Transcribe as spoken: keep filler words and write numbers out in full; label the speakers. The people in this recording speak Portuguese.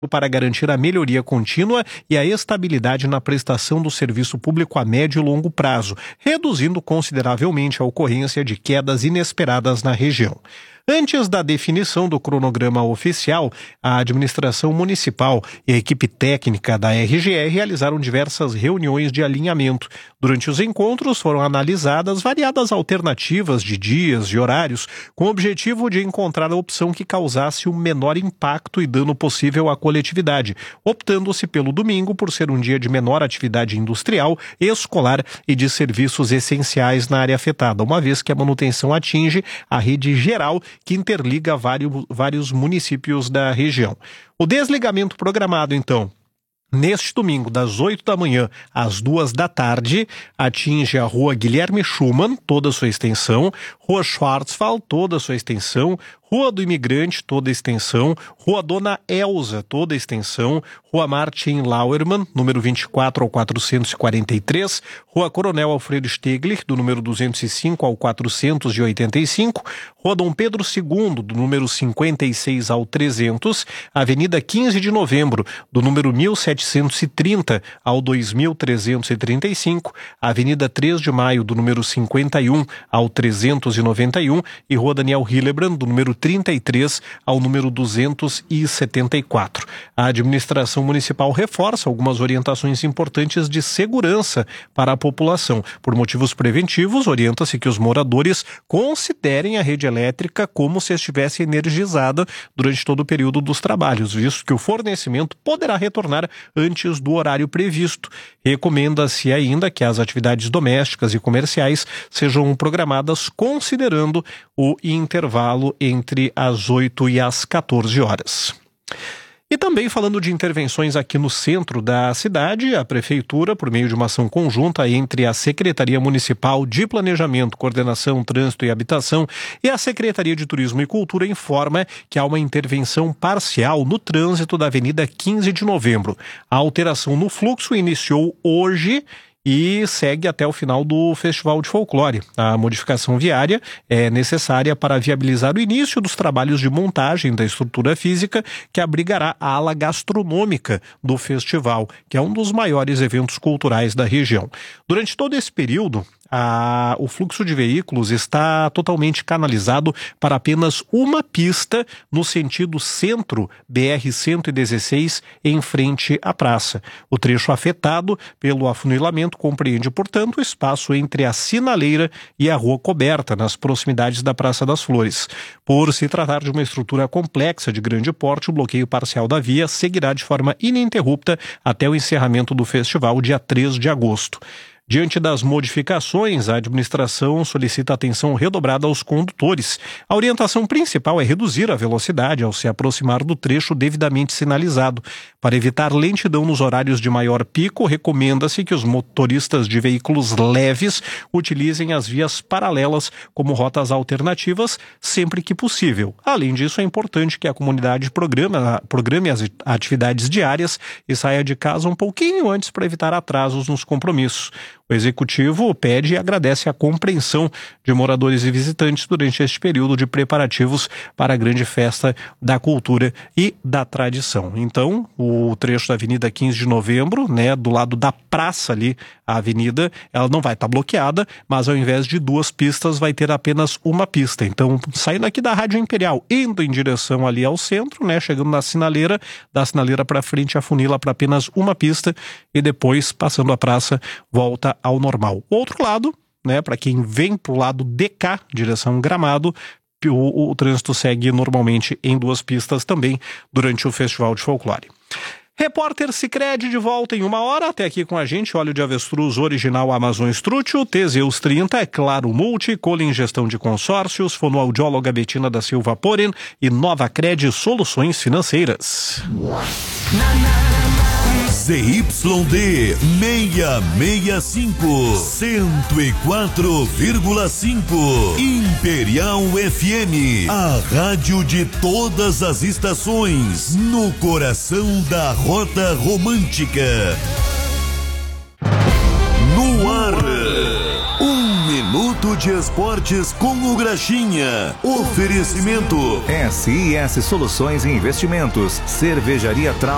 Speaker 1: para garantir a melhoria contínua e a estabilidade na prestação do serviço público a médio e longo prazo, reduzindo consideravelmente a ocorrência de quedas inesperadas na região. Antes da definição do cronograma oficial, a administração municipal e a equipe técnica da R G E realizaram diversas reuniões de alinhamento. Durante os encontros foram analisadas variadas alternativas de dias e horários, com o objetivo de encontrar a opção que causasse o menor impacto e dano possível à coletividade, optando-se pelo domingo por ser um dia de menor atividade industrial, escolar e de serviços essenciais na área afetada, uma vez que a manutenção atinge a rede geral que interliga vários, vários municípios da região. O desligamento programado, então, neste domingo, das oito da manhã às duas da tarde, atinge a Rua Guilherme Schumann, toda a sua extensão, Rua Schwarzwald, toda a sua extensão, Rua do Imigrante, toda a extensão, Rua Dona Elza, toda a extensão, Rua Martin Lauermann, número vinte e quatro ao quatrocentos e quarenta e três, Rua Coronel Alfredo Stegler, do número duzentos e cinco ao quatrocentos e oitenta e cinco, Rua Dom Pedro segundo, do número cinquenta e seis ao trezentos, Avenida quinze de Novembro, do número mil setecentos e trinta ao dois mil trezentos e trinta e cinco, Avenida três de Maio, do número cinquenta e um ao trezentos e noventa e um e Rua Daniel Hillebrand, do número trinta e três ao número duzentos e setenta e quatro. A administração municipal reforça algumas orientações importantes de segurança para a população. Por motivos preventivos, orienta-se que os moradores considerem a rede elétrica como se estivesse energizada durante todo o período dos trabalhos, visto que o fornecimento poderá retornar antes do horário previsto. Recomenda-se ainda que as atividades domésticas e comerciais sejam programadas considerando o intervalo entre entre as oito e as quatorze horas. E também falando de intervenções aqui no centro da cidade, a Prefeitura, por meio de uma ação conjunta entre a Secretaria Municipal de Planejamento, Coordenação, Trânsito e Habitação e a Secretaria de Turismo e Cultura, informa que há uma intervenção parcial no trânsito da Avenida quinze de Novembro. A alteração no fluxo iniciou hoje e segue até o final do Festival de Folclore. A modificação viária é necessária para viabilizar o início dos trabalhos de montagem da estrutura física que abrigará a ala gastronômica do festival, que é um dos maiores eventos culturais da região. Durante todo esse período, A, o fluxo de veículos está totalmente canalizado para apenas uma pista no sentido centro B R cento e dezesseis em frente à praça. O trecho afetado pelo afunilamento compreende, portanto, o espaço entre a sinaleira e a rua coberta, nas proximidades da Praça das Flores. Por se tratar de uma estrutura complexa de grande porte, o bloqueio parcial da via seguirá de forma ininterrupta até o encerramento do festival, dia três de agosto. Diante das modificações, a administração solicita atenção redobrada aos condutores. A orientação principal é reduzir a velocidade ao se aproximar do trecho devidamente sinalizado. Para evitar lentidão nos horários de maior pico, recomenda-se que os motoristas de veículos leves utilizem as vias paralelas como rotas alternativas sempre que possível. Além disso, é importante que a comunidade programa, programe as atividades diárias e saia de casa um pouquinho antes para evitar atrasos nos compromissos. O Executivo pede e agradece a compreensão de moradores e visitantes durante este período de preparativos para a grande festa da cultura e da tradição. Então, o trecho da Avenida quinze de Novembro, né, do lado da praça ali, a avenida, ela não vai estar bloqueada, mas ao invés de duas pistas, vai ter apenas uma pista. Então, saindo aqui da Rádio Imperial, indo em direção ali ao centro, né, chegando na sinaleira, da sinaleira para frente, afunila para apenas uma pista e depois, passando a praça, volta ao normal. Outro lado, né, para quem vem para o lado de cá, direção Gramado, o, o trânsito segue normalmente em duas pistas também durante o Festival de Folclore. Repórter Sicredi de volta em uma hora. Até aqui com a gente, óleo de avestruz original Amazon Strútil, Teseus trinta, é Claro Multi, Colin Gestão de Consórcios, fonoaudióloga Betina da Silva Poren e Nova Cred Soluções Financeiras.
Speaker 2: Z Y D seiscentos e sessenta e cinco, cento e quatro vírgula cinco, Imperial F M, a rádio de todas as estações, no coração da Rota Romântica. No ar, um minuto de esportes com o Graxinha. Oferecimento
Speaker 3: S I S Soluções e Investimentos, Cervejaria Trau.